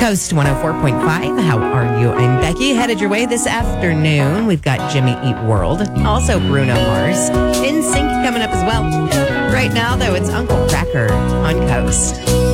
Coast 104.5. How are you? I'm Becky. Headed your way this afternoon. We've got Jimmy Eat World. Also Bruno Mars. NSYNC coming up as well. Right now, though, it's Uncle Kracker on Coast.